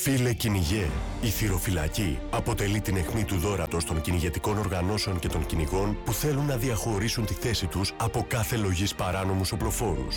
Φίλε κυνηγέ, η θυροφυλακή αποτελεί την αιχμή του δώρατος των κυνηγετικών οργανώσεων και των κυνηγών που θέλουν να διαχωρίσουν τη θέση τους από κάθε λογής παράνομους οπλοφόρους.